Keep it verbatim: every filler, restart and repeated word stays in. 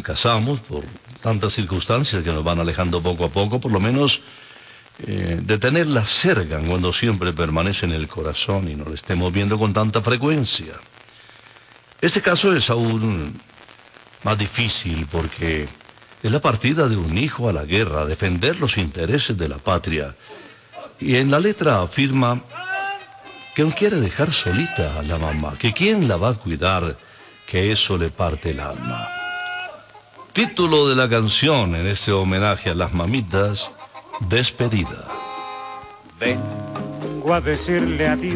casamos por tantas circunstancias que nos van alejando poco a poco, por lo menos eh, de tenerla cerca cuando siempre permanece en el corazón y no la estemos viendo con tanta frecuencia. Este caso es aún más difícil porque es la partida de un hijo a la guerra, a defender los intereses de la patria. Y en la letra afirma que no quiere dejar solita a la mamá, que quién la va a cuidar, que eso le parte el alma. Título de la canción en este homenaje a las mamitas, Despedida. Vengo a decirle adiós